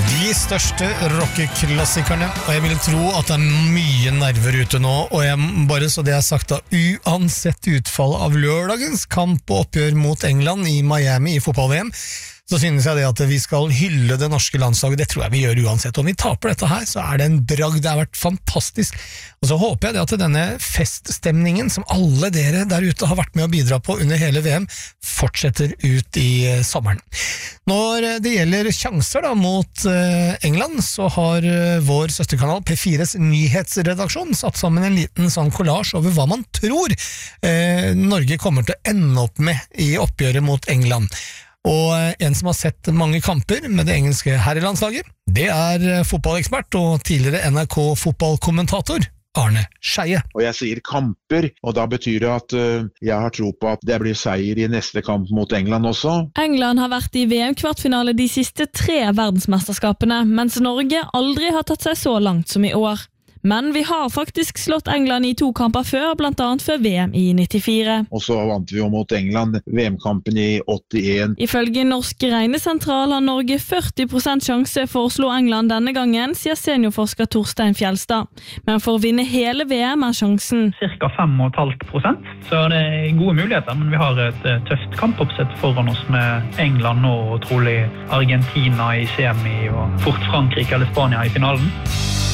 De største rockeklassikerne, og jeg vil tro at det mye nerver ute nå, og jeg bare så det jeg har sagt da, uansett utfall av lørdagens kamp og oppgjør mot England i Miami i fotball-VM, så synes jeg det at vi skal hylle det norske landslaget, det tror jeg vi gjør uansett. Om vi taper dette her, så det en bragd, det har vært fantastisk. Og så håper jeg det at denne feststemningen, som alle dere der ute har vært med å bidra på under hele VM, fortsetter ut i sommeren. Når det gjelder sjanser da mot England, så har vår søsterkanal P4s nyhetsredaksjon satt sammen en liten sånn collage over hva man tror Norge kommer til å ende opp med i oppgjøret mot England. Og en som har sett mange kamper med det engelske herrelandslaget, det fotballekspert og tidligere NRK-fotballkommentator Arne Scheie. Og jeg sier kamper, og da betyr det at jeg har tro på at det blir seier i neste kamp mot England også. England har vært i VM-kvartfinale de siste 3 verdensmesterskapene, mens Norge aldri har tatt seg så langt som i år. Men vi har faktisk slått England i 2 kamper før, blant annet før VM i 94. Og så vant vi jo mot England VM-kampen i 81. Ifølge Norsk Regnesentral har Norge 40% sjanse for å slå England denne gangen, sier seniorforsker Torstein Fjelstad. Men for å vinne hele VM sjansen cirka 5,5%. Så det gode muligheter, men vi har et tøft kampoppsett foran oss med England nå, og trolig Argentina i semi, og fort Frankrike eller Spania i finalen.